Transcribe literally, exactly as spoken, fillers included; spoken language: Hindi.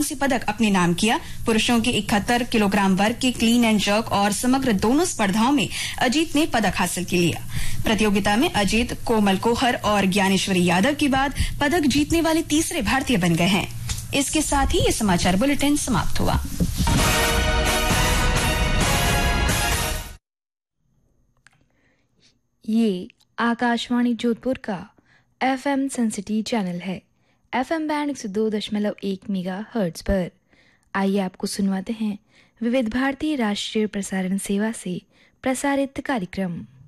कांस्य पदक अपने नाम किया। पुरुषों के इकहत्तर किलोग्राम वर्ग के क्लीन एंड जर्क और समग्र दोनों स्पर्धाओं में अजीत ने पदक हासिल कर लिया। प्रतियोगिता में अजीत, कोमल कोहर और ज्ञानेश्वरी यादव के बाद पदक जीतने वाले तीसरे भारतीय बन गए हैं। इसके साथ ही ये समाचार बुलेटिन समाप्त हुआ। ये आकाशवाणी जोधपुर का एफएम सेंसिटिव चैनल है। एफएम बैंड एक सौ दो दशमलव एक मेगा हर्ट्ज पर। आइए आपको सुनवाते हैं विविध भारती राष्ट्रीय प्रसारण सेवा से प्रसारित कार्यक्रम।